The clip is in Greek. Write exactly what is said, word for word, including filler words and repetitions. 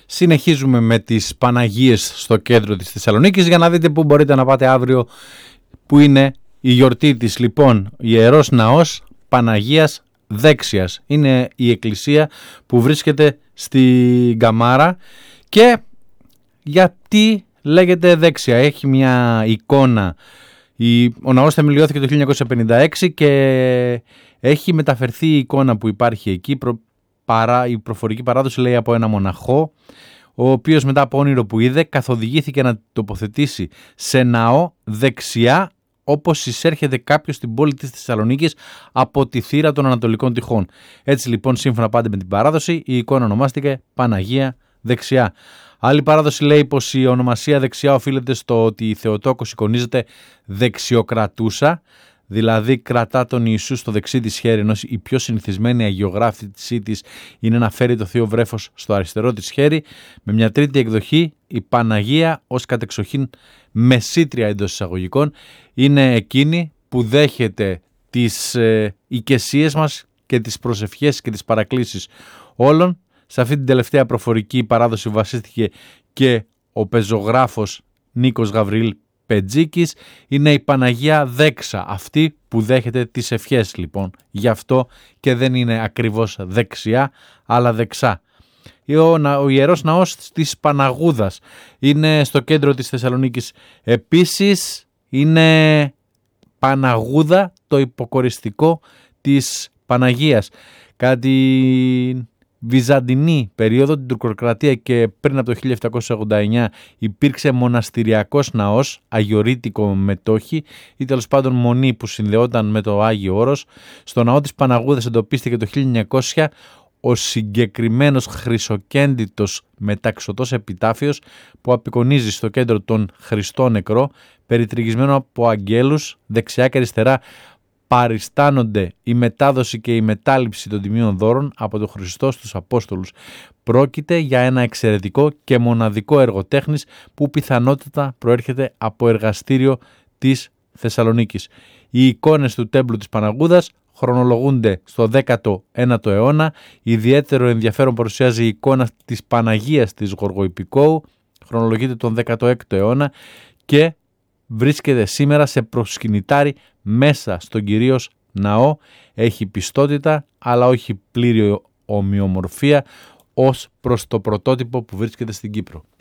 Συνεχίζουμε με τις Παναγίες στο κέντρο της Θεσσαλονίκης για να δείτε πού μπορείτε να πάτε αύριο που είναι η γιορτή της. Λοιπόν, Ιερός Ναός Παναγίας Δέξιας είναι η εκκλησία που βρίσκεται στη Καμάρα. Και γιατί λέγεται Δέξια? Έχει μια εικόνα. Ο ναός θεμελιώθηκε το χίλια εννιακόσια πενήντα έξι και έχει μεταφερθεί η εικόνα που υπάρχει εκεί. Παρά, η προφορική παράδοση λέει από ένα μοναχό, ο οποίος μετά από όνειρο που είδε καθοδηγήθηκε να τοποθετήσει σε ναό δεξιά, όπως εισέρχεται κάποιος στην πόλη της Θεσσαλονίκης από τη θύρα των Ανατολικών Τυχών. Έτσι λοιπόν, σύμφωνα πάντα με την παράδοση, η εικόνα ονομάστηκε Παναγία Δεξιά. Άλλη παράδοση λέει πως η ονομασία Δεξιά οφείλεται στο ότι η Θεοτόκος εικονίζεται δεξιοκρατούσα, δηλαδή κρατά τον Ιησού στο δεξί της χέρι, ενώ η πιο συνηθισμένη αγιογράφησή της είναι να φέρει το Θείο Βρέφος στο αριστερό της χέρι. Με μια τρίτη εκδοχή, η Παναγία ως κατεξοχήν μεσήτρια εντός εισαγωγικών είναι εκείνη που δέχεται τις ε, οικεσίες μας και τις προσευχές και τις παρακλήσεις όλων. Σε αυτή την τελευταία προφορική παράδοση βασίστηκε και ο πεζογράφος Νίκος Γαβριήλ Πετζίκης. Είναι η Παναγία Δέξα, αυτή που δέχεται τις ευχές λοιπόν. Γι' αυτό και δεν είναι ακριβώς δεξιά, αλλά δεξά. Ο, ο Ιερός Ναός της Παναγούδας είναι στο κέντρο της Θεσσαλονίκης. Επίσης είναι Παναγούδα, το υποκοριστικό της Παναγίας. Κάτι βυζαντινή περίοδο, την τουρκοκρατία και πριν από το χίλια επτακόσια ογδόντα εννιά υπήρξε μοναστηριακός ναός, αγιορείτικο μετόχι ή τέλος πάντων μονή που συνδεόταν με το Άγιο Όρος. Στο ναό της Παναγούδας εντοπίστηκε το χίλια εννιακόσια ο συγκεκριμένος χρυσοκέντητος μεταξωτός επιτάφιος που απεικονίζει στο κέντρο τον Χριστό νεκρό, περιτριγισμένο από αγγέλους. Δεξιά και αριστερά παριστάνονται η μετάδοση και η μετάληψη των τιμίων δώρων από τον Χριστό στους Απόστολους. Πρόκειται για ένα εξαιρετικό και μοναδικό έργο τέχνης που πιθανότατα προέρχεται από εργαστήριο της Θεσσαλονίκης. Οι εικόνες του τέμπλου της Παναγούδας χρονολογούνται στο δέκατο ένατο αιώνα. Ιδιαίτερο ενδιαφέρον παρουσιάζει η εικόνα της Παναγίας της Γοργοϊππικόου, χρονολογείται τον δέκατο έκτο αιώνα και βρίσκεται σήμερα σε προσκυνητάρι μέσα στον κυρίως ναό. Έχει πιστότητα αλλά όχι πλήρη ομοιομορφία ως προς το πρωτότυπο που βρίσκεται στην Κύπρο.